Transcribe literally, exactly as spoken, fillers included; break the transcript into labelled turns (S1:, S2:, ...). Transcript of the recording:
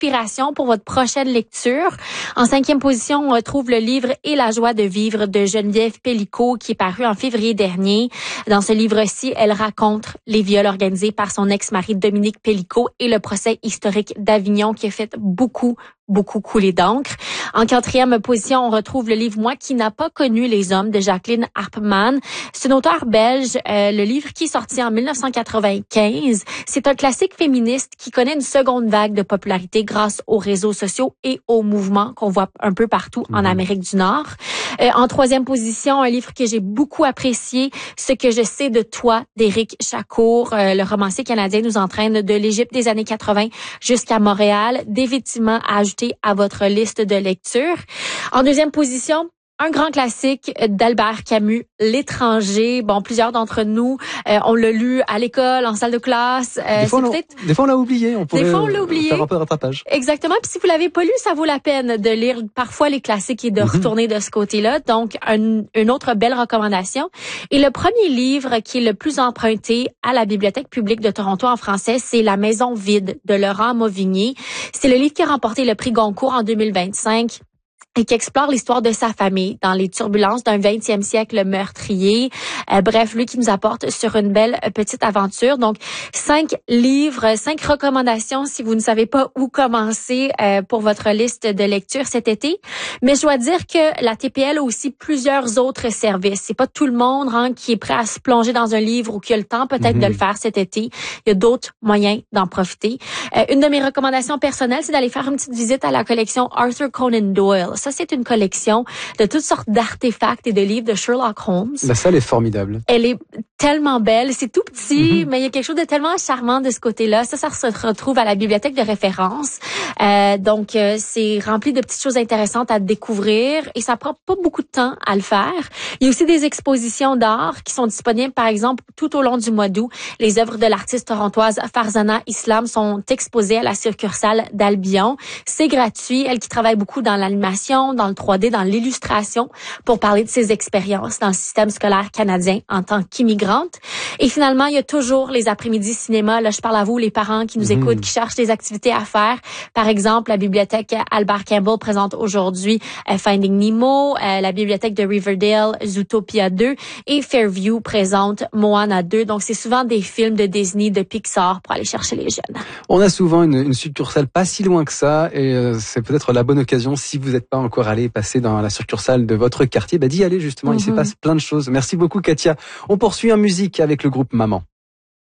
S1: inspiration pour votre prochaine lecture. En cinquième position, on retrouve le livre Et la joie de vivre de Geneviève Pellicot qui est paru en février dernier. Dans ce livre-ci, elle raconte les viols organisés par son ex-mari Dominique Pellicot et le procès historique d'Avignon qui a fait beaucoup beaucoup coulé d'encre. En quatrième position, on retrouve le livre Moi qui n'a pas connu les hommes de Jacqueline Harpman. C'est une auteure belge. Euh, le livre qui est sorti en dix-neuf cent quatre-vingt-quinze. C'est un classique féministe qui connaît une seconde vague de popularité grâce aux réseaux sociaux et aux mouvements qu'on voit un peu partout en Amérique du Nord. Euh, en troisième position, un livre que j'ai beaucoup apprécié, Ce que je sais de toi d'Éric Chacour. Euh, le romancier canadien nous entraîne de l'Égypte des années quatre-vingts jusqu'à Montréal. Définitivement à ajouter à votre liste de lecture. En deuxième position, un grand classique d'Albert Camus, L'étranger. Bon, plusieurs d'entre nous, euh, on l'a lu à l'école, en salle de classe. Euh,
S2: des, fois, on, des fois, on l'a oublié. On pourrait
S1: des fois, on l'a oublié.
S2: Faire un peu de rattrapage.
S1: Exactement. Puis si vous l'avez pas lu, ça vaut la peine de lire parfois les classiques et de mm-hmm. retourner de ce côté-là. Donc, un, une autre belle recommandation. Et le premier livre qui est le plus emprunté à la Bibliothèque publique de Toronto en français, c'est La maison vide de Laurent Mauvigny. C'est le livre qui a remporté le prix Goncourt en deux mille vingt-cinq. Et qui explore l'histoire de sa famille dans les turbulences d'un vingtième siècle meurtrier. Euh, bref, lui qui nous apporte sur une belle petite aventure. Donc, cinq livres, cinq recommandations si vous ne savez pas où commencer euh, pour votre liste de lecture cet été. Mais je dois dire que la T P L a aussi plusieurs autres services. C'est pas tout le monde hein, qui est prêt à se plonger dans un livre ou qui a le temps peut-être mm-hmm. de le faire cet été. Il y a d'autres moyens d'en profiter. Euh, une de mes recommandations personnelles, c'est d'aller faire une petite visite à la collection Arthur Conan Doyle. Ça, c'est une collection de toutes sortes d'artefacts et de livres de Sherlock Holmes.
S2: La salle est formidable.
S1: Elle est tellement belle. C'est tout petit, mm-hmm. mais il y a quelque chose de tellement charmant de ce côté-là. Ça, ça se retrouve à la bibliothèque de référence. Euh, donc, euh, c'est rempli de petites choses intéressantes à découvrir et ça prend pas beaucoup de temps à le faire. Il y a aussi des expositions d'art qui sont disponibles, par exemple, tout au long du mois d'août. Les œuvres de l'artiste torontoise Farzana Islam sont exposées à la succursale d'Albion. C'est gratuit. Elle qui travaille beaucoup dans l'animation, dans le trois D, dans l'illustration, pour parler de ses expériences dans le système scolaire canadien en tant qu'immigrante. Et finalement, il y a toujours les après-midi cinéma. Là, je parle à vous, les parents qui nous mmh. écoutent, qui cherchent des activités à faire. Par exemple, la bibliothèque Albert Campbell présente aujourd'hui euh, Finding Nemo, euh, la bibliothèque de Riverdale, Zootopia deux et Fairview présente Moana deux. Donc, c'est souvent des films de Disney, de Pixar pour aller chercher les jeunes.
S2: On a souvent une, une succursale pas si loin que ça et euh, c'est peut-être la bonne occasion si vous n'êtes pas encore allé passer dans la succursale de votre quartier, bah d'y aller justement, mm-hmm. il se passe plein de choses. Merci beaucoup Katia. On poursuit en musique avec le groupe Maman.